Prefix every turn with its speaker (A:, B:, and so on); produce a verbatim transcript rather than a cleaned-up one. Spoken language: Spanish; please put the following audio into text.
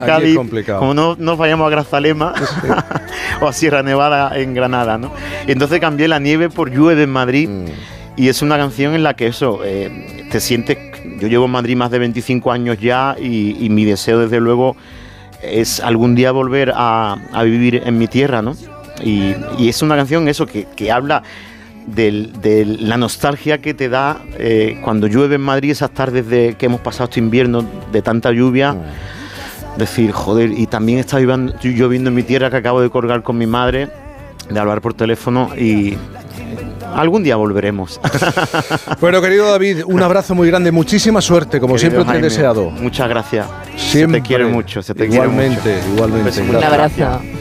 A: Cádiz, como no nos vayamos a Grazalema sí. o a Sierra Nevada en Granada, ¿no? Y entonces cambié la nieve por llueve en Madrid mm. y es una canción en la que eso, eh, te sientes... Yo llevo en Madrid más de veinticinco años ya y, y mi deseo desde luego es algún día volver a, a vivir en mi tierra, ¿no? Y, y es una canción eso que, que habla de, de la nostalgia que te da eh, cuando llueve en Madrid, esas tardes de, que hemos pasado este invierno de tanta lluvia. Mm. Decir, joder, y también está lloviendo en mi tierra, que acabo de colgar con mi madre, de hablar por teléfono y algún día volveremos.
B: Bueno, querido David, un abrazo muy grande, muchísima suerte, como querido siempre Jaime, te he deseado.
A: Muchas gracias.
B: Siempre.
A: Se te quiere mucho, se te
B: igualmente,
A: quiere mucho.
B: Igualmente, igualmente.
C: Un abrazo.